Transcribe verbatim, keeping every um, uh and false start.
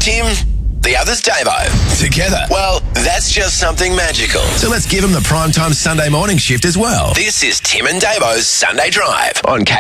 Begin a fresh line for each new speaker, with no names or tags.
Tim, the other's Davo. Together, well, that's just something magical.
So let's give them the primetime Sunday morning shift as well.
This is Tim and Davo's Sunday Drive on K